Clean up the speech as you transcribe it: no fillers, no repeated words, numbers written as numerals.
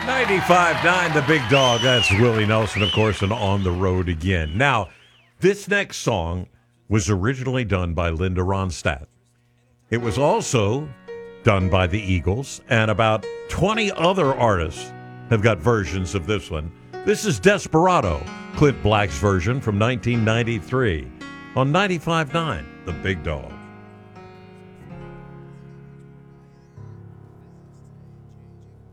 95.9 The Big Dog. That's Willie Nelson, of course, and On the Road Again. Now, this next song was originally done by Linda Ronstadt. It was also done by the Eagles, and about 20 other artists have got versions of this one. This is Desperado, Clint Black's version from 1993 on 95.9 The Big Dog.